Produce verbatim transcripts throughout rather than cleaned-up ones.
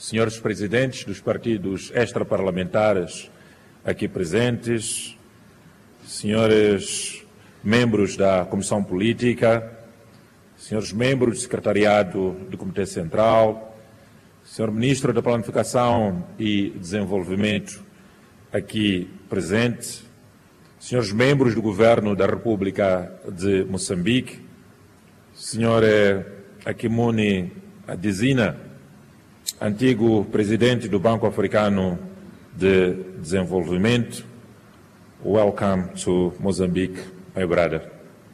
senhores presidentes dos partidos extraparlamentares aqui presentes, senhores membros da Comissão Política, senhores membros do Secretariado do Comitê Central, senhor Ministro da Planificação e Desenvolvimento aqui presente, senhores membros do Governo da República de Moçambique, senhor Akimuni Adesina, antigo presidente do Banco Africano de Desenvolvimento, welcome to Mozambique, my brother.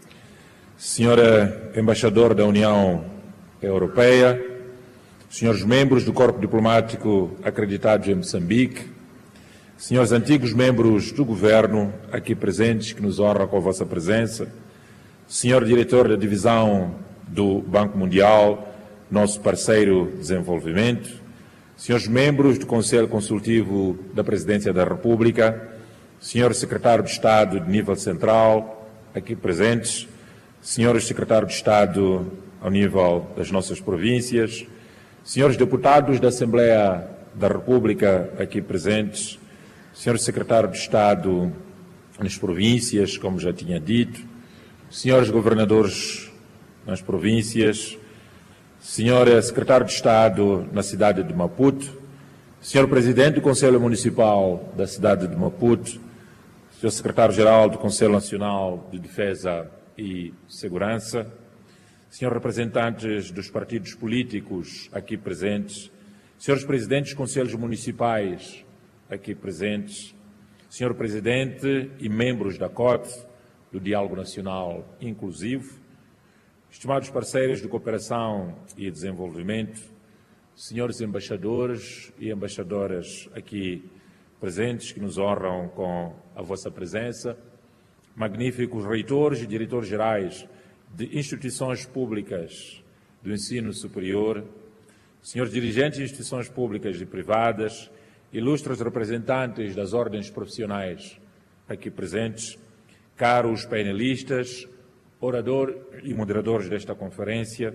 Senhor Embaixador da União Europeia, senhores membros do Corpo Diplomático acreditados em Moçambique, senhores antigos membros do Governo aqui presentes, que nos honram com a vossa presença, senhor Diretor da Divisão do Banco Mundial, nosso parceiro de desenvolvimento, senhores membros do Conselho Consultivo da Presidência da República, senhor Secretário de Estado de nível central, aqui presentes, senhores Secretários de Estado ao nível das nossas províncias, senhores deputados da Assembleia da República aqui presentes, senhor Secretário de Estado nas províncias, como já tinha dito, senhores governadores nas províncias, senhor Secretário de Estado na cidade de Maputo, senhor Presidente do Conselho Municipal da cidade de Maputo, senhor Secretário-Geral do Conselho Nacional de Defesa e Segurança, senhores representantes dos partidos políticos aqui presentes, senhores Presidentes dos Conselhos Municipais aqui presentes, senhor Presidente e membros da C O T, do Diálogo Nacional Inclusivo, estimados parceiros de cooperação e desenvolvimento, senhores embaixadores e embaixadoras aqui presentes que nos honram com a vossa presença, magníficos reitores e diretores gerais de instituições públicas do ensino superior, senhores dirigentes de instituições públicas e privadas, ilustres representantes das ordens profissionais aqui presentes, caros painelistas, orador e moderadores desta conferência,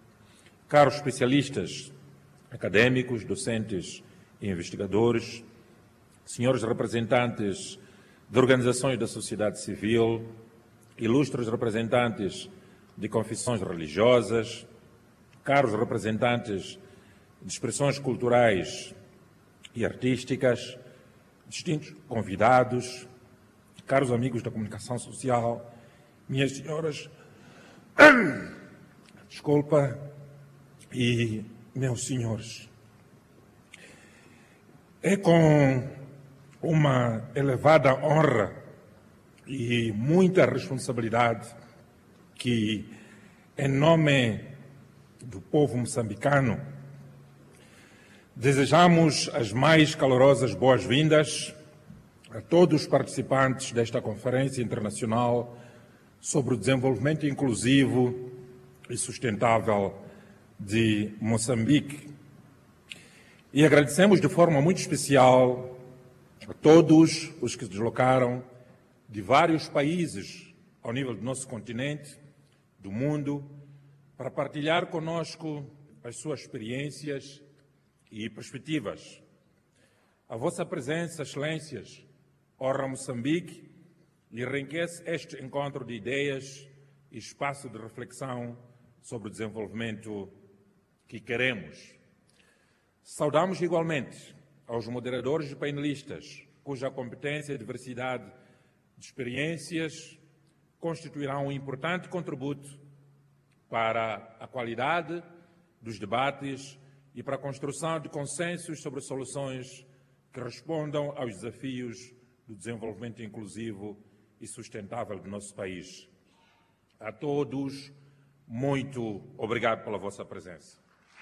caros especialistas académicos, docentes e investigadores, senhores representantes de organizações da sociedade civil, ilustres representantes de confissões religiosas, caros representantes de expressões culturais e artísticas, distintos convidados, caros amigos da comunicação social, minhas senhoras, desculpa, e meus senhores. É com uma elevada honra e muita responsabilidade que, em nome do povo moçambicano, desejamos as mais calorosas boas-vindas a todos os participantes desta Conferência Internacional sobre o Desenvolvimento Inclusivo e Sustentável de Moçambique. E agradecemos de forma muito especial a todos os que se deslocaram de vários países ao nível do nosso continente, do mundo, para partilhar conosco as suas experiências e perspectivas. A vossa presença, excelências, honra Moçambique e enriquece este encontro de ideias e espaço de reflexão sobre o desenvolvimento que queremos. Saudamos igualmente aos moderadores e painelistas, cuja competência e diversidade de experiências constituirão um importante contributo para a qualidade dos debates e para a construção de consensos sobre soluções que respondam aos desafios do desenvolvimento inclusivo e sustentável do nosso país. A todos, muito obrigado pela vossa presença.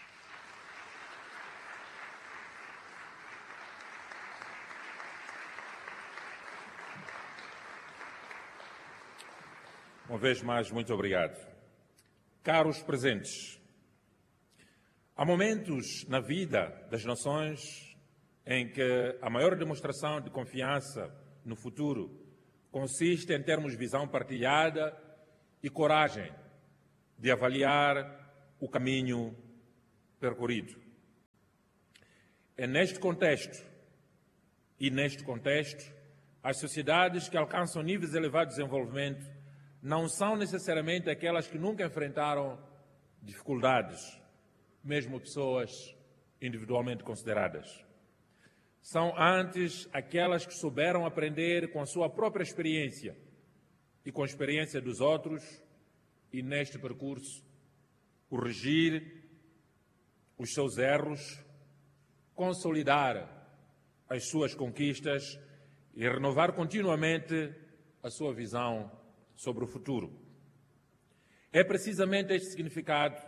Uma vez mais, muito obrigado. Caros presentes, há momentos na vida das nações em que a maior demonstração de confiança no futuro consiste em termos visão partilhada e coragem de avaliar o caminho percorrido. É neste contexto, e neste contexto, as sociedades que alcançam níveis elevados de desenvolvimento não são necessariamente aquelas que nunca enfrentaram dificuldades, mesmo pessoas individualmente consideradas. São antes aquelas que souberam aprender com a sua própria experiência e com a experiência dos outros e, neste percurso, corrigir os seus erros, consolidar as suas conquistas e renovar continuamente a sua visão sobre o futuro. É precisamente este significado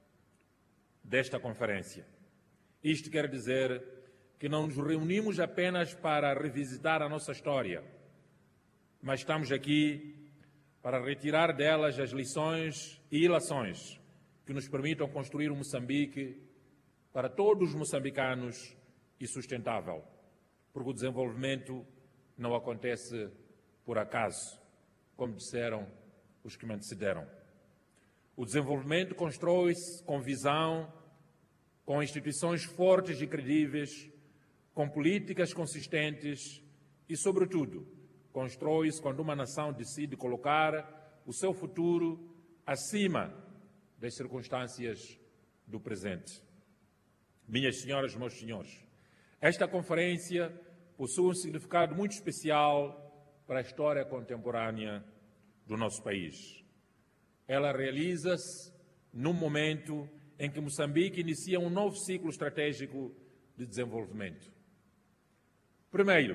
desta conferência. Isto quer dizer que não nos reunimos apenas para revisitar a nossa história, mas estamos aqui para retirar delas as lições e ilações que nos permitam construir um Moçambique para todos os moçambicanos e sustentável, porque o desenvolvimento não acontece por acaso, como disseram os que me antecederam. O desenvolvimento constrói-se com visão, com instituições fortes e credíveis, com políticas consistentes e, sobretudo, constrói-se quando uma nação decide colocar o seu futuro acima das circunstâncias do presente. Minhas senhoras e meus senhores, esta conferência possui um significado muito especial para a história contemporânea do nosso país. Ela realiza-se num momento em que Moçambique inicia um novo ciclo estratégico de desenvolvimento. Primeiro,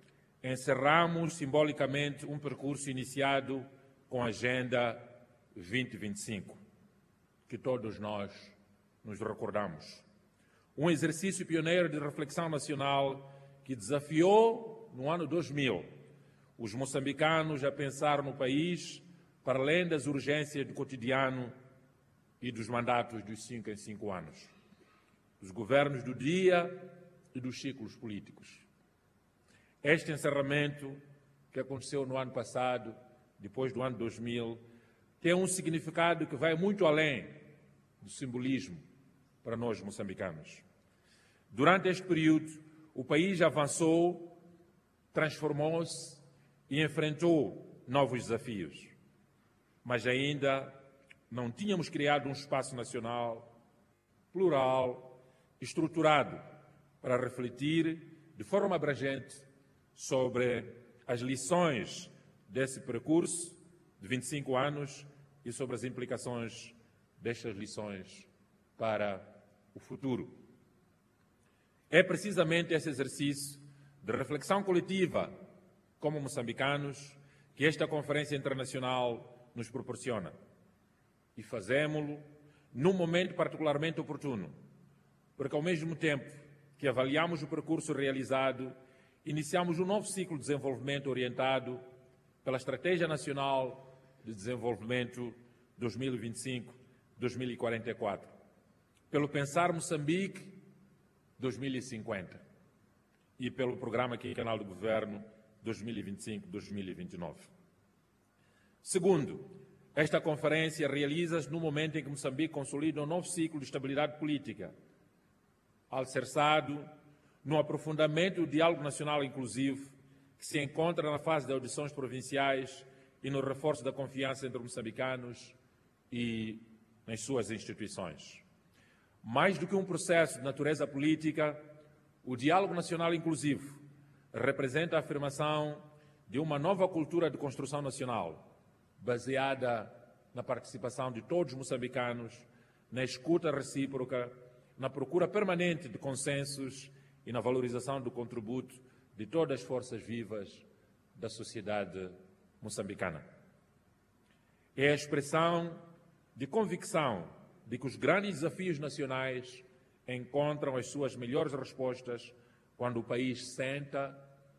encerramos simbolicamente um percurso iniciado com a Agenda vinte vinte e cinco, que todos nós nos recordamos. Um exercício pioneiro de reflexão nacional que desafiou, no ano dois mil, os moçambicanos a pensar no país para além das urgências do cotidiano e dos mandatos dos cinco em cinco anos, dos governos do dia e dos ciclos políticos. Este encerramento, que aconteceu no ano passado, depois do ano dois mil, tem um significado que vai muito além do simbolismo para nós moçambicanos. Durante este período, o país avançou, transformou-se e enfrentou novos desafios. Mas ainda não tínhamos criado um espaço nacional plural, estruturado para refletir de forma abrangente sobre as lições desse percurso de vinte e cinco anos e sobre as implicações destas lições para o futuro. É precisamente esse exercício de reflexão coletiva, como moçambicanos, que esta Conferência Internacional nos proporciona. E fazemo-lo num momento particularmente oportuno, porque ao mesmo tempo que avaliamos o percurso realizado, iniciamos um novo ciclo de desenvolvimento orientado pela Estratégia Nacional de Desenvolvimento dois mil e vinte e cinco a dois mil e quarenta e quatro, pelo Pensar Moçambique dois mil e cinquenta e pelo Programa Quinquenal do Governo dois mil e vinte e cinco a dois mil e vinte e nove. Segundo, esta conferência realiza-se no momento em que Moçambique consolida um novo ciclo de estabilidade política, alicerçado no aprofundamento do diálogo nacional inclusivo, que se encontra na fase de audições provinciais e no reforço da confiança entre moçambicanos e nas suas instituições. Mais do que um processo de natureza política, o diálogo nacional inclusivo representa a afirmação de uma nova cultura de construção nacional, baseada na participação de todos os moçambicanos, na escuta recíproca, na procura permanente de consensos e na valorização do contributo de todas as forças vivas da sociedade moçambicana. É a expressão de convicção de que os grandes desafios nacionais encontram as suas melhores respostas quando o país senta,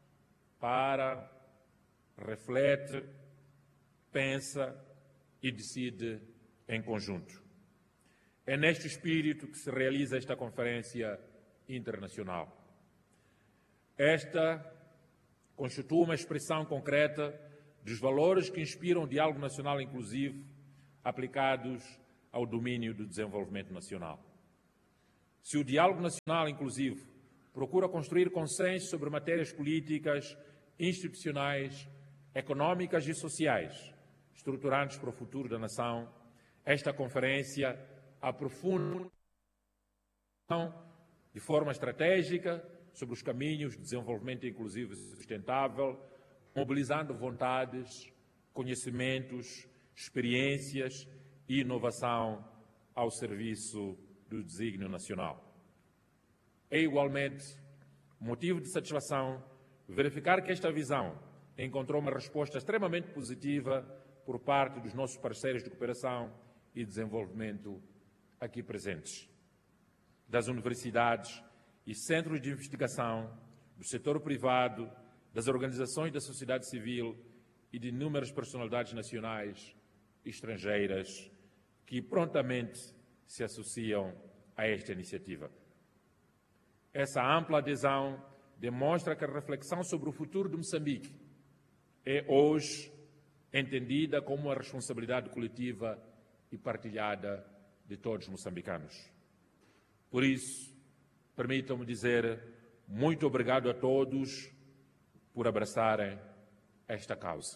para, reflete, pensa e decide em conjunto. É neste espírito que se realiza esta conferência internacional. Esta constitui uma expressão concreta dos valores que inspiram o diálogo nacional inclusivo aplicados ao domínio do desenvolvimento nacional. Se o diálogo nacional inclusivo procura construir consenso sobre matérias políticas, institucionais, económicas e sociais, estruturantes para o futuro da nação. Esta conferência aprofunda de forma estratégica sobre os caminhos de desenvolvimento inclusivo e sustentável, mobilizando vontades, conhecimentos, experiências e inovação ao serviço do desígnio nacional. É igualmente motivo de satisfação verificar que esta visão encontrou uma resposta extremamente positiva por parte dos nossos parceiros de cooperação e desenvolvimento aqui presentes, das universidades e centros de investigação, do setor privado, das organizações da sociedade civil e de inúmeras personalidades nacionais e estrangeiras que prontamente se associam a esta iniciativa. Essa ampla adesão demonstra que a reflexão sobre o futuro de Moçambique é hoje entendida como uma responsabilidade coletiva e partilhada de todos os moçambicanos. Por isso, permitam-me dizer muito obrigado a todos por abraçarem esta causa.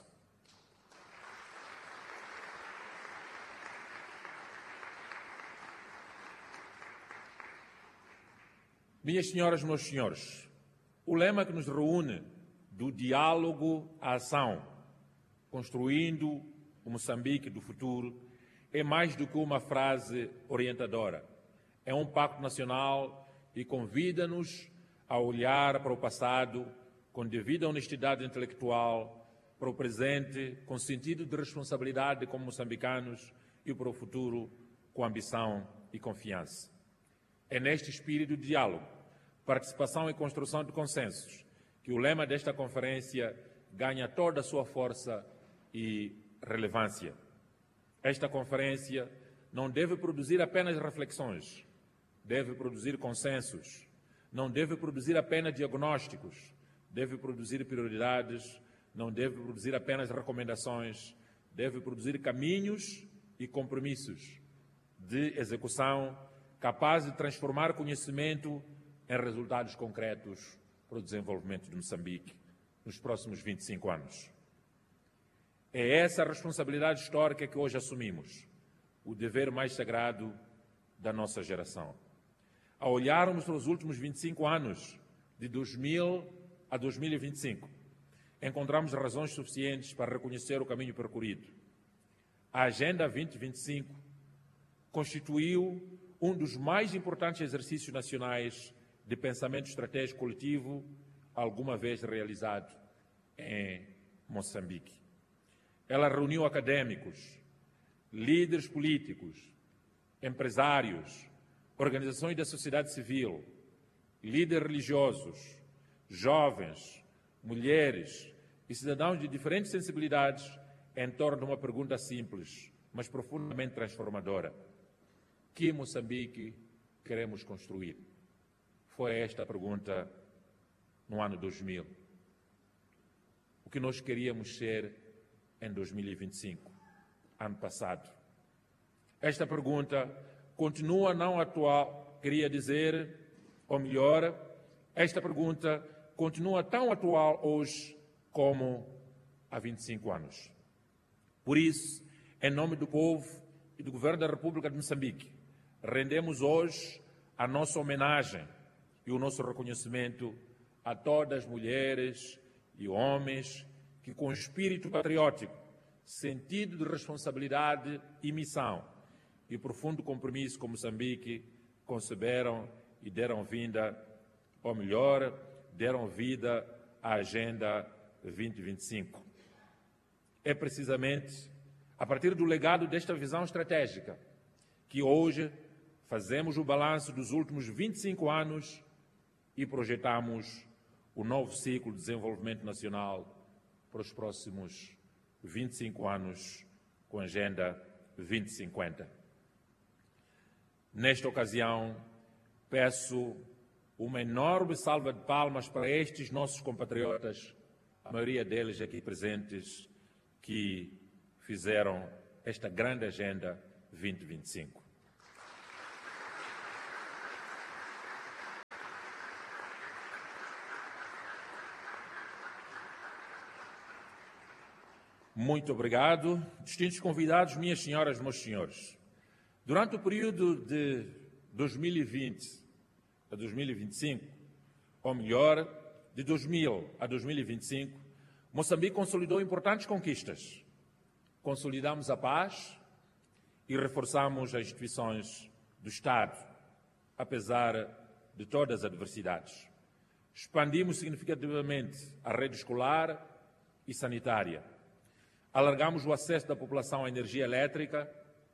Minhas senhoras e meus senhores, o lema que nos reúne do diálogo à ação, construindo o Moçambique do futuro, é mais do que uma frase orientadora. É um pacto nacional e convida-nos a olhar para o passado com devida honestidade intelectual, para o presente com sentido de responsabilidade como moçambicanos e para o futuro com ambição e confiança. É neste espírito de diálogo, participação e construção de consensos que o lema desta conferência ganha toda a sua força e relevância. Esta conferência não deve produzir apenas reflexões, deve produzir consensos, não deve produzir apenas diagnósticos, deve produzir prioridades, não deve produzir apenas recomendações, deve produzir caminhos e compromissos de execução capazes de transformar conhecimento em resultados concretos para o desenvolvimento de Moçambique nos próximos vinte e cinco anos. É essa a responsabilidade histórica que hoje assumimos, o dever mais sagrado da nossa geração. Ao olharmos para os últimos vinte e cinco anos, de dois mil a dois mil e vinte e cinco, encontramos razões suficientes para reconhecer o caminho percorrido. A Agenda vinte vinte e cinco constituiu um dos mais importantes exercícios nacionais de pensamento estratégico coletivo alguma vez realizado em Moçambique. Ela reuniu acadêmicos, líderes políticos, empresários, organizações da sociedade civil, líderes religiosos, jovens, mulheres e cidadãos de diferentes sensibilidades em torno de uma pergunta simples, mas profundamente transformadora. Que Moçambique queremos construir? Foi esta a pergunta no ano dois mil. O que nós queríamos ser em dois mil e vinte e cinco, ano passado? Esta pergunta continua não atual, queria dizer, ou melhor, esta pergunta continua tão atual hoje como há vinte e cinco anos. Por isso, em nome do povo e do Governo da República de Moçambique, rendemos hoje a nossa homenagem e o nosso reconhecimento a todas as mulheres e homens que, com espírito patriótico, sentido de responsabilidade e missão e profundo compromisso com Moçambique, conceberam e deram vida, ou melhor, deram vida à Agenda vinte vinte e cinco. É precisamente a partir do legado desta visão estratégica que hoje fazemos o balanço dos últimos vinte e cinco anos e projetamos o novo ciclo de desenvolvimento nacional para os próximos vinte e cinco anos com a Agenda vinte cinquenta. Nesta ocasião, peço uma enorme salva de palmas para estes nossos compatriotas, a maioria deles aqui presentes, que fizeram esta grande Agenda vinte vinte e cinco. Muito obrigado. Distintos convidados, minhas senhoras e meus senhores. Durante o período de dois mil e vinte a dois mil e vinte e cinco, ou melhor, de dois mil a dois mil e vinte e cinco, Moçambique consolidou importantes conquistas. Consolidamos a paz e reforçamos as instituições do Estado, apesar de todas as adversidades. Expandimos significativamente a rede escolar e sanitária. Alargamos o acesso da população à energia elétrica,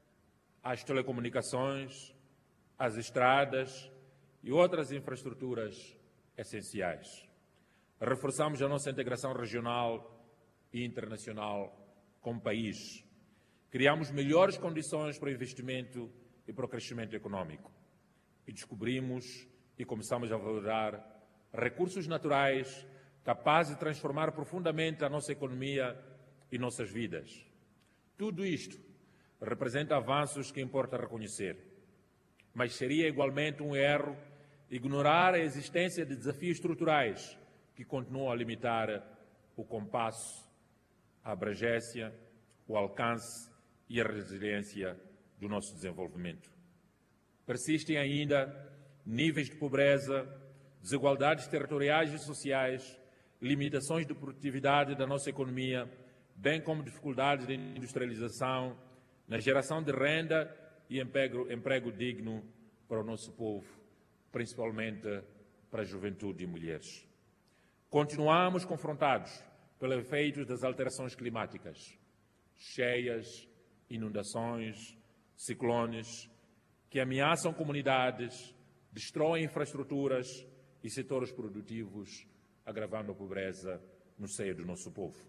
às telecomunicações, às estradas e outras infraestruturas essenciais. Reforçamos a nossa integração regional e internacional como país. Criamos melhores condições para o investimento e para o crescimento econômico. E descobrimos e começamos a valorar recursos naturais capazes de transformar profundamente a nossa economia e nossas vidas. Tudo isto representa avanços que importa reconhecer, mas seria igualmente um erro ignorar a existência de desafios estruturais que continuam a limitar o compasso, a abrangência, o alcance e a resiliência do nosso desenvolvimento. Persistem ainda níveis de pobreza, desigualdades territoriais e sociais, limitações de produtividade da nossa economia, bem como dificuldades de industrialização, na geração de renda e emprego, emprego digno para o nosso povo, principalmente para a juventude e mulheres. Continuamos confrontados pelos efeitos das alterações climáticas, cheias, inundações, ciclones, que ameaçam comunidades, destroem infraestruturas e setores produtivos, agravando a pobreza no seio do nosso povo.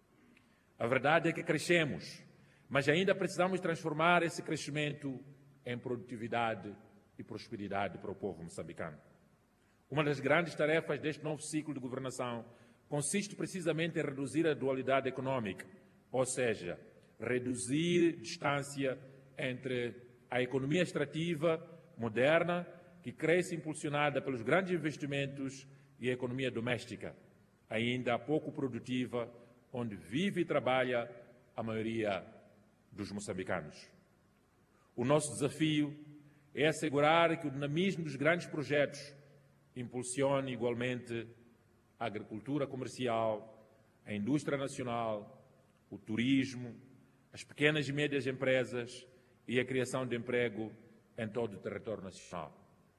A verdade é que crescemos, mas ainda precisamos transformar esse crescimento em produtividade e prosperidade para o povo moçambicano. Uma das grandes tarefas deste novo ciclo de governação consiste precisamente em reduzir a dualidade econômica, ou seja, reduzir distância entre a economia extrativa moderna, que cresce impulsionada pelos grandes investimentos, e a economia doméstica, ainda pouco produtiva, onde vive e trabalha a maioria dos moçambicanos. O nosso desafio é assegurar que o dinamismo dos grandes projetos impulsione igualmente a agricultura comercial, a indústria nacional, o turismo, as pequenas e médias empresas e a criação de emprego em todo o território nacional.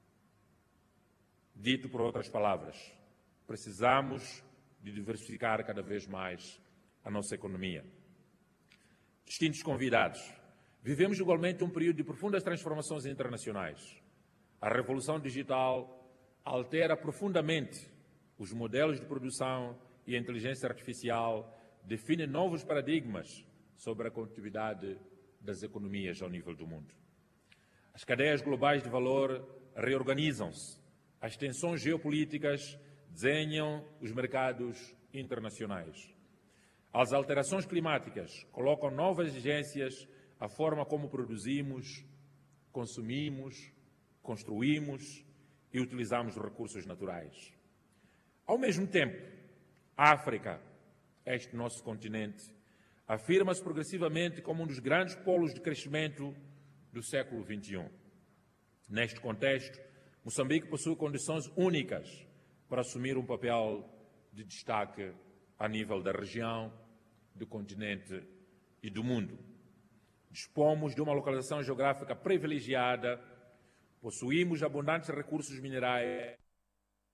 Dito por outras palavras, precisamos de diversificar cada vez mais a nossa economia. Distintos convidados, vivemos igualmente um período de profundas transformações internacionais. A revolução digital altera profundamente os modelos de produção e a inteligência artificial define novos paradigmas sobre a competitividade das economias ao nível do mundo. As cadeias globais de valor reorganizam-se, as tensões geopolíticas desenham os mercados internacionais. As alterações climáticas colocam novas exigências à forma como produzimos, consumimos, construímos e utilizamos os recursos naturais. Ao mesmo tempo, a África, este nosso continente, afirma-se progressivamente como um dos grandes polos de crescimento do século vinte e um. Neste contexto, Moçambique possui condições únicas para assumir um papel de destaque a nível da região, do continente e do mundo. Dispomos de uma localização geográfica privilegiada, possuímos abundantes recursos minerais